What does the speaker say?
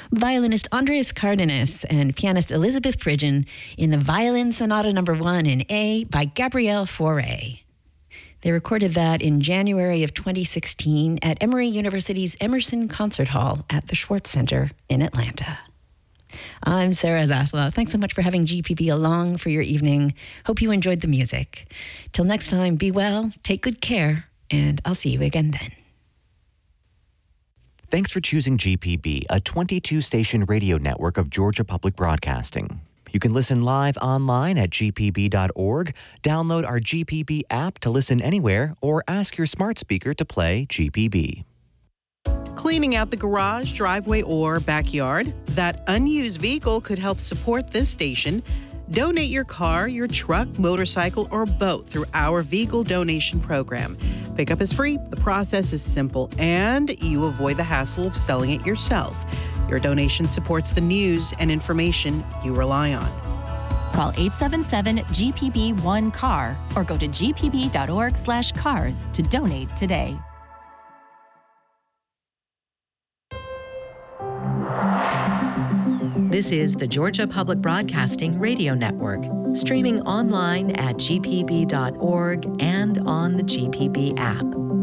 violinist Andreas Cardenas and pianist Elizabeth Pridgeon in the Violin Sonata No. 1 in A by Gabriel Fauré. They recorded that in January of 2016 at Emory University's Emerson Concert Hall at the Schwartz Center in Atlanta. I'm Sarah Zaslow. Thanks so much for having GPB along for your evening. Hope you enjoyed the music. Till next time, be well, take good care, and I'll see you again then. Thanks for choosing GPB, a 22-station radio network of Georgia Public Broadcasting. You can listen live online at gpb.org, download our GPB app to listen anywhere, or ask your smart speaker to play GPB. Cleaning out the garage, driveway, or backyard? That unused vehicle could help support this station. Donate your car, your truck, motorcycle, or boat through our vehicle donation program. Pickup is free, the process is simple, and you avoid the hassle of selling it yourself. Your donation supports the news and information you rely on. Call 877-GPB-1-CAR or go to gpb.org/cars to donate today. This is the Georgia Public Broadcasting Radio Network, streaming online at gpb.org and on the GPB app.